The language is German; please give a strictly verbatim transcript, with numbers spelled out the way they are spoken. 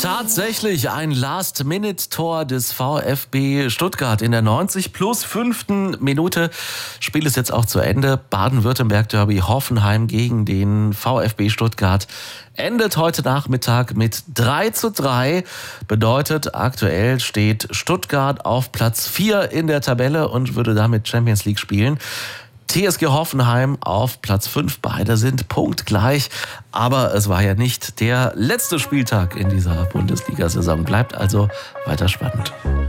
Tatsächlich ein Last-Minute-Tor des VfB Stuttgart in der neunzig plus fünften Minute. Spiel ist jetzt auch zu Ende. Baden-Württemberg-Derby Hoffenheim gegen den VfB Stuttgart endet heute Nachmittag mit drei zu drei. Bedeutet, aktuell steht Stuttgart auf Platz vier in der Tabelle und würde damit Champions League spielen. T S G Hoffenheim auf Platz fünf. Beide sind punktgleich. Aber es war ja nicht der letzte Spieltag in dieser Bundesliga-Saison. Bleibt also weiter spannend.